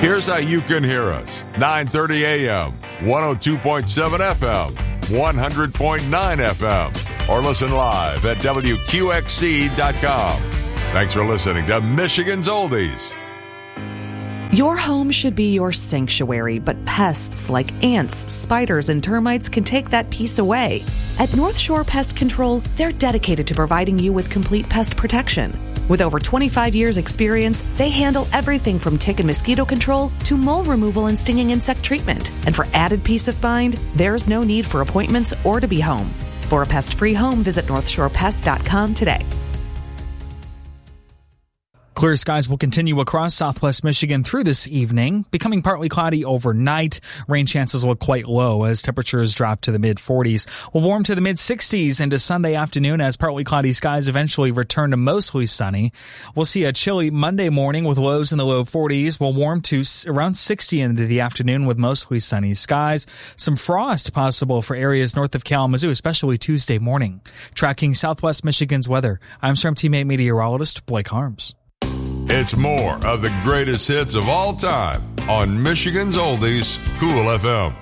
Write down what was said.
Here's how you can hear us. 9:30 a.m., 102.7 FM, 100.9 FM, or listen live at WQXC.com. Thanks for listening to Michigan's Oldies. Your home should be your sanctuary, but pests like ants, spiders, and termites can take that peace away. At North Shore Pest Control, they're dedicated to providing you with complete pest protection. With over 25 years' experience, they handle everything from tick and mosquito control to mole removal and stinging insect treatment. And for added peace of mind, there's no need for appointments or to be home. For a pest-free home, visit NorthshorePest.com today. Clear skies will continue across southwest Michigan through this evening, becoming partly cloudy overnight. Rain chances look quite low as temperatures drop to the mid-40s. We'll warm to the mid-60s into Sunday afternoon as partly cloudy skies eventually return to mostly sunny. We'll see a chilly Monday morning with lows in the low 40s. We'll warm to around 60 into the afternoon with mostly sunny skies. Some frost possible for areas north of Kalamazoo, especially Tuesday morning. Tracking southwest Michigan's weather, I'm SRM teammate meteorologist Blake Harms. It's more of the greatest hits of all time on Michigan's Oldies, Cool FM.